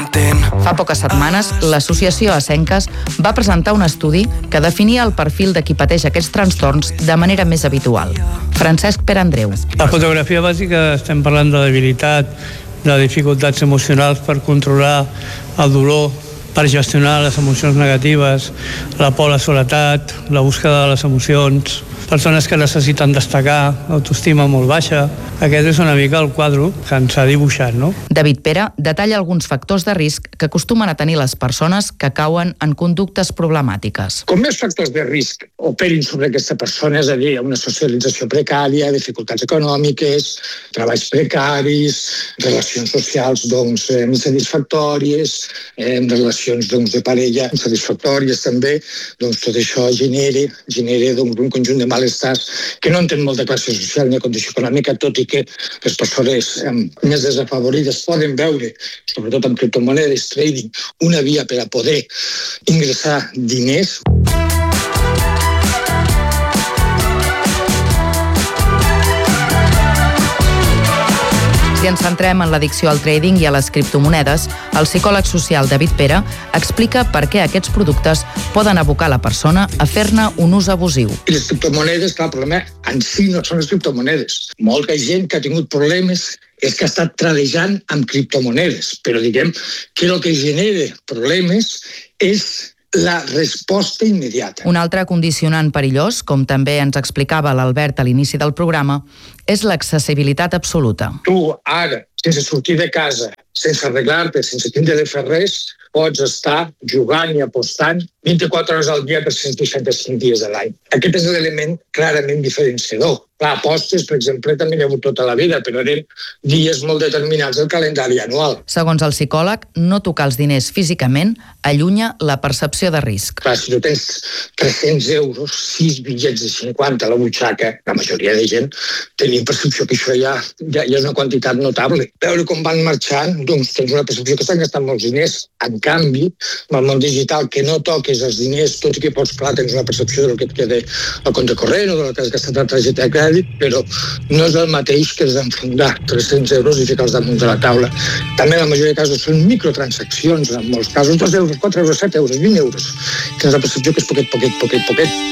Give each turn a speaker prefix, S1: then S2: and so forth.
S1: intent.
S2: Fa poques setmanes, l'associació Assencas va presentar un estudi que definia el perfil de qui pateix aquests trastorns de manera més habitual. Francesc Perandreu.
S3: La fotografia bàsica estem parlant de debilitat, de dificultats emocionals per controlar el dolor, per gestionar les emocions negatives, la por a la soledat, la búsqueda de les emocions, persones que necessiten destacar, autoestima molt baixa. Aquest és una mica el quadre que ens ha dibuixat, no?
S2: David Pere detalla alguns factors de risc que acostumen a tenir les persones que cauen en conductes problemàtiques.
S4: Com més factors de risc operin sobre aquesta persona, és a dir, una socialització precària, dificultats econòmiques, treballs precaris, relacions socials insatisfactòries, relacions de parella insatisfactòries també, tot això genera un conjunt de malestars que no entén molta classe social ni condició econòmica, tot i que les persones més desafavorides poden veure, sobretot amb criptomonedes, trading, una via per a poder ingressar diners.
S2: Si ens centrem en l'addicció al trading i a les criptomonedes, el psicòleg social David Pere explica per què aquests productes poden abocar la persona a fer-ne un ús abusiu.
S4: I les criptomonedes, clar, el problema en si no són les criptomonedes. Molta gent que ha tingut problemes és que ha estat tradejant amb criptomonedes, però diguem que el que genera problemes és la resposta immediata.
S2: Un altre condicionant perillós, com també ens explicava l'Albert a l'inici del programa, és l'accessibilitat absoluta.
S4: Tu ara, sense sortir de casa, sense arreglar-te, sense tindre de fer res, pots estar jugant i apostant 24 hores al dia, 365 dies a l'any. Aquest és l'element clarament diferenciador. Clar, apostes, per exemple, també n'hi ha hagut tota la vida, però eren dies molt determinats del calendari anual.
S2: Segons el psicòleg, no tocar els diners físicament allunya la percepció de risc.
S4: Clar, si tu tens 300 euros, 6 bitllets de 50 a la butxaca, la majoria de gent tenim percepció que això ja és una quantitat notable. Veure com van marxant, tens una percepció que estan gastant molts diners. En canvi, amb el món digital, que no toques els diners, tot i que pots, clar, tens una percepció del que et queda al compte corrent o del que has gastat a la targeta de crèdit, però no és el mateix que desenfundar 300 euros i ficar-los damunt de la taula. També en la majoria de casos són microtransaccions, en molts casos 2 euros, 4 euros, 7 euros, 20 euros. Tens la percepció que és poquet.